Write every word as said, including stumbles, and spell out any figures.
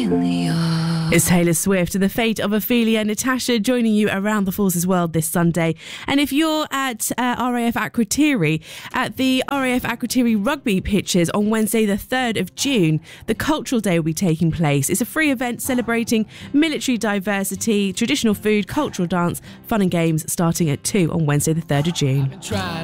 It's Taylor Swift, The Fate of Ophelia. Natasha joining you around the Forces World this Sunday. And if you're at uh, R A F Akrotiri, at the R A F Akrotiri rugby pitches on Wednesday the third of June, the Cultural Day will be taking place. It's a free event celebrating military diversity, traditional food, cultural dance, fun and games starting at two on Wednesday the third of June.